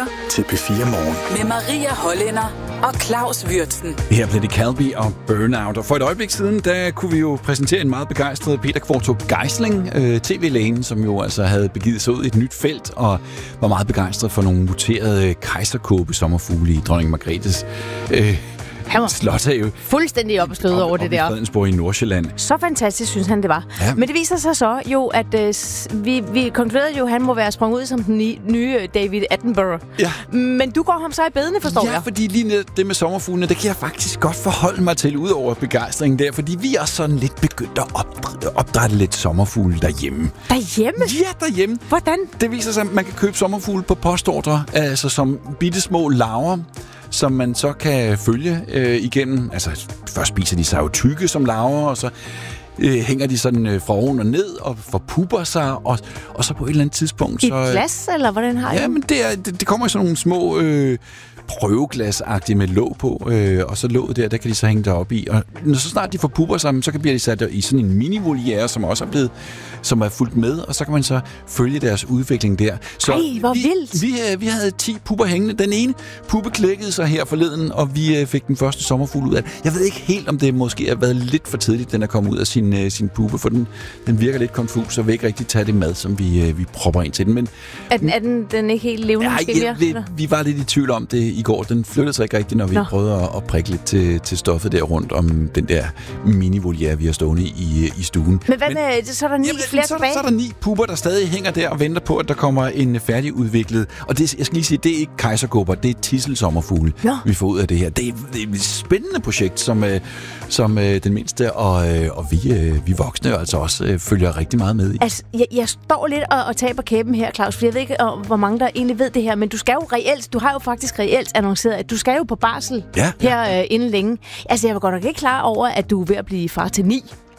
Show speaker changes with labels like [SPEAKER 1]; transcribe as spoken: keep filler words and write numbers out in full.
[SPEAKER 1] lytter
[SPEAKER 2] til P fire Morgen
[SPEAKER 1] med Maria Hollænder og Claus Würtzen.
[SPEAKER 3] Her blev det Calvi og Burnout. Og for et øjeblik siden, der kunne vi jo præsentere en meget begejstret Peter Qvortrup Geisling, øh, tv-lægen, som jo altså havde begivet sig ud i et nyt felt og var meget begejstret for nogle muterede kejserkåbe sommerfugle i dronning Margrethes øh,
[SPEAKER 4] Han var
[SPEAKER 3] slotshave.
[SPEAKER 4] fuldstændig opslået over det der.
[SPEAKER 3] Op i Fredensborg i Nordsjælland.
[SPEAKER 4] Så fantastisk, synes han, det var.
[SPEAKER 3] Ja.
[SPEAKER 4] Men det viser sig så jo, at øh, vi, vi konkluderede jo, at han må være sprunget ud som den nye, nye David Attenborough.
[SPEAKER 3] Ja.
[SPEAKER 4] Men du går ham så i bedene, forstår
[SPEAKER 3] ja,
[SPEAKER 4] jeg.
[SPEAKER 3] fordi lige det med sommerfuglene, det kan jeg faktisk godt forholde mig til, ud over begejstringen der, fordi vi er sådan lidt begyndt at opdrætte, opdrætte lidt sommerfugle derhjemme.
[SPEAKER 4] Derhjemme?
[SPEAKER 3] Ja, derhjemme.
[SPEAKER 4] Hvordan?
[SPEAKER 3] Det viser sig, at man kan købe sommerfugle på postordre, altså som bittesmå larver, som man så kan følge øh, igennem. Altså, først spiser de sig jo tykke som larver, og så øh, hænger de sådan øh, fra oven og ned og forpupper sig, og, og så på et eller andet tidspunkt...
[SPEAKER 4] I
[SPEAKER 3] så,
[SPEAKER 4] et glas, eller hvordan har jeg?
[SPEAKER 3] Ja, men det, er, det, det kommer i sådan nogle små øh, prøveglas-agtige med låg på, øh, og så låget der, der kan de så hænge derop i. Og når så snart de forpupper sig, så kan de sat i sådan en mini-voliere, som også er blevet, som er fulgt med, og så kan man så følge deres udvikling der. Så
[SPEAKER 4] Ej, hvor
[SPEAKER 3] vi,
[SPEAKER 4] vildt!
[SPEAKER 3] Vi, vi havde ti pupper hængende. Den ene puppe klækkede sig her forleden, og vi øh, fik den første sommerfugl ud af det. Jeg ved ikke helt, om det måske har været lidt for tidligt, den er kommet ud af sin, øh, sin puppe, for den, den virker lidt konfus, og vil ikke rigtig tage det mad, som vi, øh, vi propper ind til den. Men,
[SPEAKER 4] er den, er den, den ikke helt levende?
[SPEAKER 3] ja,
[SPEAKER 4] måske
[SPEAKER 3] ja, vi, vi var lidt i tvivl om det i går. Den flyttede sig ikke rigtigt, når vi Nå. prøvede at, at prikke lidt til, til stoffet der rundt om den der mini-voliere, vi har stående i, i stuen.
[SPEAKER 4] Men hvad med, så er der ni
[SPEAKER 3] jamen,
[SPEAKER 4] flere
[SPEAKER 3] så,
[SPEAKER 4] tilbage?
[SPEAKER 3] så er der ni pupper, der stadig hænger der og venter på, at der kommer en færdigudviklet. Og det, jeg skal lige sige, det er ikke kejserkåber, det er tidselsommerfugle, vi får ud af det her. Det er, det er et spændende projekt, som, øh, som øh, den mindste og, øh, og vi, øh, vi voksne altså også øh, følger rigtig meget med i.
[SPEAKER 4] Altså, jeg, jeg står lidt og, og taber kæben her, Claus, for jeg ved ikke, hvor mange der egentlig ved det her, men du skal jo reelt, du har jo faktisk reelt annonceret, at du skal jo på barsel
[SPEAKER 3] ja,
[SPEAKER 4] her
[SPEAKER 3] ja.
[SPEAKER 4] øh, inden længe. Altså, jeg var godt nok ikke klar over, at du er ved at blive far til ni.